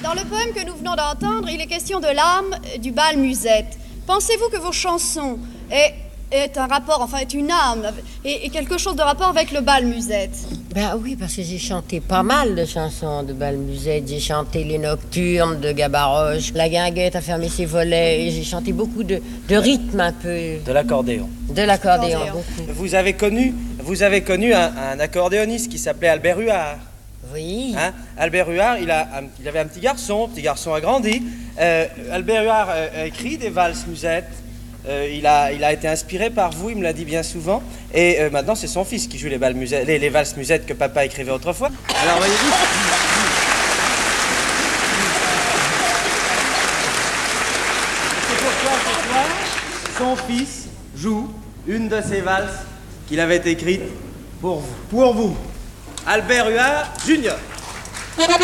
Dans le poème que nous venons d'entendre, il est question de l'âme du bal musette. Pensez-vous que vos chansons est un rapport, enfin est une âme, et quelque chose de rapport avec le bal musette? Ben oui, parce que j'ai chanté pas mal de chansons de bal musette. J'ai chanté Les Nocturnes de Gabaroche, La Guinguette a fermé ses volets, et j'ai chanté beaucoup de rythmes un peu. De l'accordéon. De l'accordéon, beaucoup. Vous avez connu un accordéoniste qui s'appelait Albert Huard. Oui. Hein? Albert Huard, il avait un petit garçon a grandi. Albert Huard a écrit des valses musettes. Il a été inspiré par vous, il me l'a dit bien souvent. Et maintenant, c'est son fils qui joue les valses musettes que papa écrivait autrefois. Alors, voyez-vous. C'est pourquoi ce soir, son fils joue une de ces valses qu'il avait écrites pour vous. Albert Huard Junior.